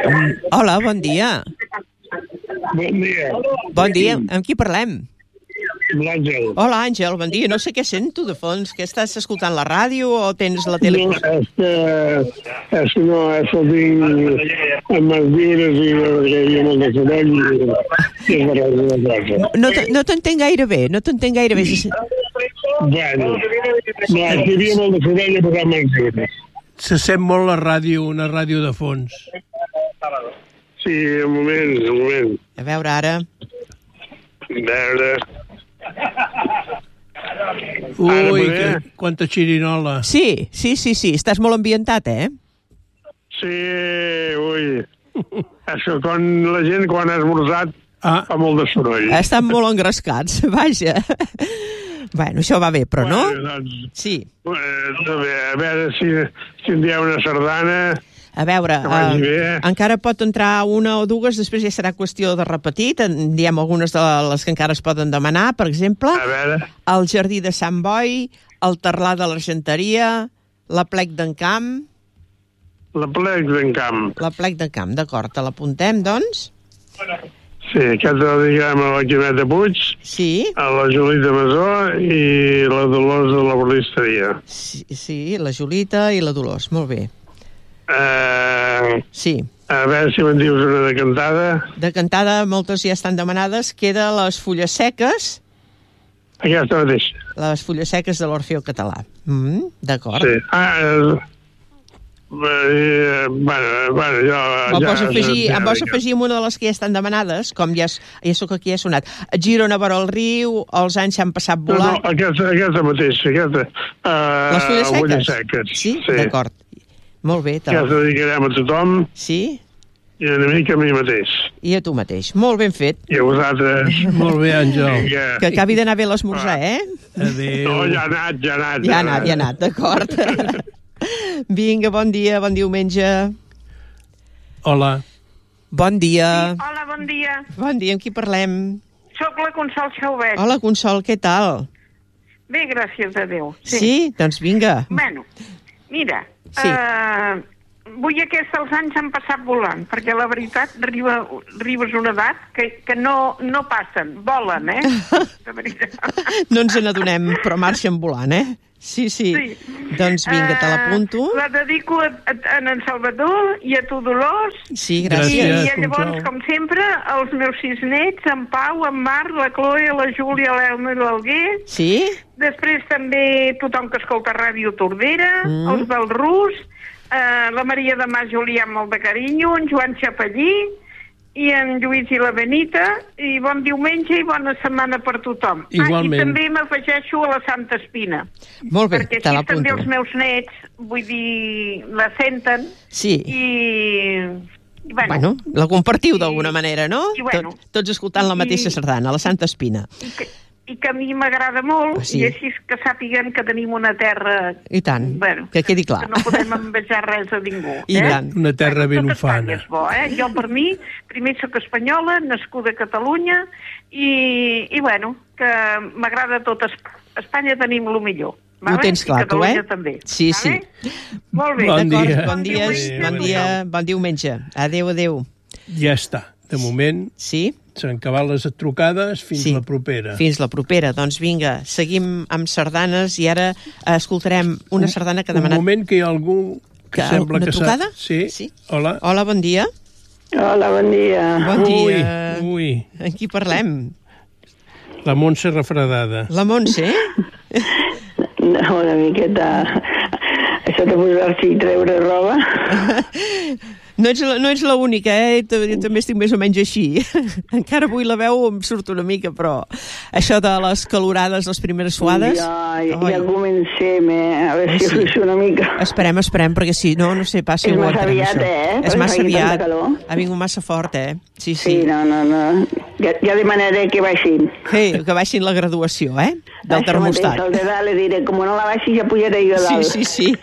Hola, bon dia. Bon dia. Bon dia. Amb qui parlem? L'Àngel. Hola, Àngel, bon dia. No sé què sento de fons. Que estàs escoltant la ràdio o tens la tele? No, és que no, és que tinc amb els llibres i hi havia molt de soroll i és barreja de casa. No t'entenc gaire bé, Bueno, no, hi havia molt de soroll i posant els llibres. Se sent molt la ràdio, una ràdio de fons. Sí, un moment. A veure, ara. Ui, quanta xirinola. Sí, estàs molt ambientat, Sí, ui. Això, la gent quan ha esmorzat fa molt de soroll. Estan molt engrescats, vaja. Bueno, això va bé, però no? Doncs, sí. A veure si en dia una sardana... A veure, encara pot entrar una o dues, després ja serà qüestió de repetir. Diem algunes de les que encara es poden demanar, per exemple, el Jardí de Sant Boi, el Terlar de l'Argenteria, la Plec d'en Camp... La Plec d'en Camp. La Plec d'en Camp, d'acord. Te l'apuntem, doncs? Sí, aquesta la diguem a la Quimeta Puig, a la Julita Masó i la Dolors de la Bordisteria. Sí, la Julita i la Dolors, molt bé. Sí. A veure si me'n dius una de cantada. De cantada, moltes ja estan demanades. Queda les Fulles Seques. Aquesta mateixa. Les Fulles Seques de l'Orfeó Català. D'acord. Sí. Bueno, jo... Em vols afegir una de les que ja estan demanades? Com ja sóc aquí, ha sonat. Girona vora el riu, els anys s'han passat volant... No, aquesta mateixa, les Fulles Seques? Sí? D'acord. Molt bé. Aquesta dedicarem a tothom. Sí? I una mica a mi mateix. I a tu mateix. Molt ben fet. I a vosaltres. Molt bé, Àngel. Que acabi d'anar bé l'esmorzar, Adéu. No, ja ha anat. Ja ha anat, d'acord. Vinga, bon dia, bon diumenge. Hola. Bon dia. Sí, hola, bon dia. Bon dia, amb qui parlem? Soc la Consol Xauvet. Hola, Consol, què tal? Bé, gràcies a Déu. Sí? Doncs vinga. Bueno, mira, vull aquesta, els anys han passat volant, perquè la veritat arribes a una edat que no passen, volen, De veritat. No ens n'adonem, però marxen volant, Sí. Doncs vinga, te l'apunto. La dedico a en Salvador i a tu, Dolors. Sí, gràcies. I llavors, com sempre, els meus 6 nets, en Pau, en Marc, la Chloe, la Júlia, l'Elma i l'Alguer. Sí? Després també tothom que escolta Ràdio Tordera, els del Rus, la Maria de Mas Julià amb molt de carinyo, en Joan Xapallí, i en Lluís i la Benita, i bon diumenge i bona setmana per tothom. Igualment. I també m'afegeixo a la Santa Espina. Molt bé, perquè te l'apunto. Perquè també els meus nets, vull dir, la senten. Sí. I bueno, la compartiu d'alguna manera, no? I bueno. Tots escoltant la mateixa sardana, la Santa Espina. I que a mi m'agrada molt, sí. I així que sàpiguen que tenim una terra... I tant, bueno, que quedi clar. Que no podem envejar res a ningú. I tant. Una terra ben ufana. És bo, Jo, per mi, primer soc espanyola, nascuda a Catalunya, i bueno, que m'agrada tot Espanya, tenim el millor. Ho tens clar, tu, també. Sí. Molt bé. Bon dia. Bon diumenge. Adéu. Ja està. De moment... Sí? S'han acabat les trucades fins la propera. Fins la propera. Doncs vinga, seguim amb sardanes i ara escoltarem una sardana que ha demanat... Un moment que hi ha algú que sembla que s'ha... Una trucada? Sí. Hola. Hola, bon dia. Hola, bon dia. Bon dia. Ui. En qui parlem? La Montse refredada. La Montse? No, una miqueta... Això de posar-s'hi i treure roba... No ets l'única, Jo també estic més o menys així. Encara avui la veu em surt una mica, però això de les calorades, les primeres suades... Ja comencem, a veure si fluixa una mica. Esperem, perquè si no sé pas si és massa aviat, És massa aviat. Ha vingut massa fort, Sí. No. Ja demanaré que baixin. Que baixin la graduació, del termostat. Això mateix, el de dalt, le diré, com no la baixi ja pujaré jo a dalt. Sí.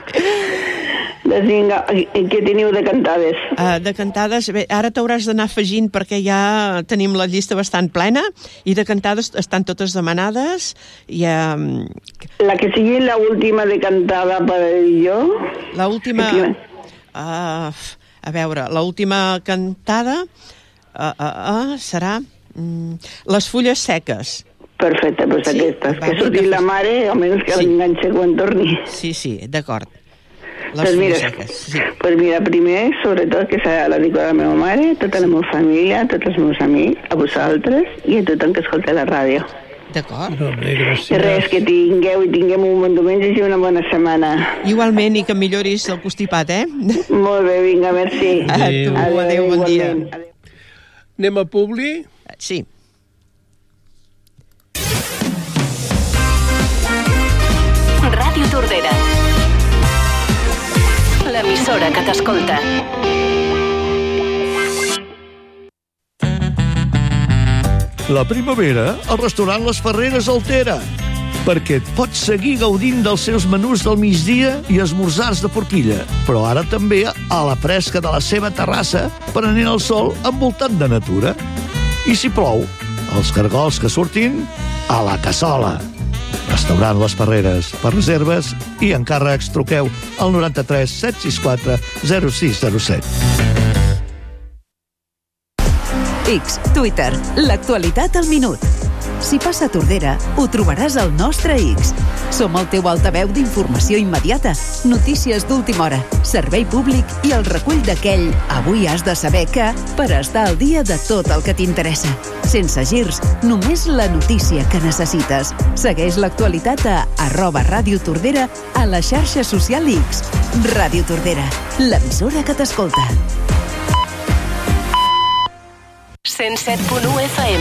Doncs vinga, què teniu de cantades? De cantades, bé, ara t'hauràs d'anar afegint perquè ja tenim la llista bastant plena i de cantades estan totes demanades. La que sigui l'última de cantada per jo? L'última... A veure, l'última cantada serà Les fulles seques. Perfecte, doncs aquestes. Que ha sortit la mare, almenys que l'enganxa quan torni. Sí, d'acord. Pues mira, primer, sobretot, que s'ha dedicat a la meva mare, tota la meva família, tots els meus amics, a vosaltres i a tothom que escolta la ràdio. D'acord. Gràcies. I res, que tinguem un bon diumenge i una bona setmana. Igualment, i que milloris el constipat, Molt bé, vinga, merci. Adéu, bon dia. Anem a Publi? Sí. Ràdio Tordera, l'emissora que t'escolta. La primavera, el restaurant Les Ferreres altera, perquè et pots seguir gaudint dels seus menús del migdia i esmorzars de forquilla, però ara també a la fresca de la seva terrassa, prenent el sol envoltat de natura. I si plou, els cargols que surtin a la cassola. Restaurant Les Ferreres. Per reserves i encàrrecs truqueu al 93 764 0607. X, Twitter, l'actualitat al minut. Si passa a Tordera, ho trobaràs al nostre X. Som el teu altaveu d'informació immediata, notícies d'última hora, servei públic i el recull d'aquell avui has de saber que per estar al dia de tot el que t'interessa. Sense girs, només la notícia que necessites. Segueix l'actualitat a @Ràdio Tordera a la xarxa social X. Ràdio Tordera, l'emissora que t'escolta. 107.1 FM.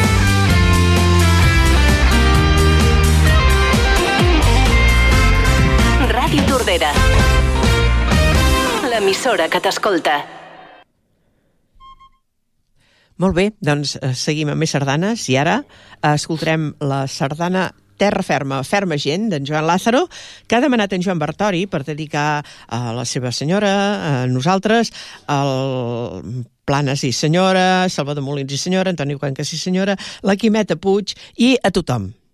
Ràdio Tordera, l'emissora que t'escolta. Molt bé, doncs seguim amb més sardanes i ara escoltarem la sardana Terra Ferma, Ferma Gent, d'en Joan Lázaro, que ha demanat en Joan Bartori per dedicar a la seva senyora, a nosaltres, al Planes i senyora, Salvador Molins i senyora, Antoni Cuenques i senyora, la Quimeta Puig i a tothom.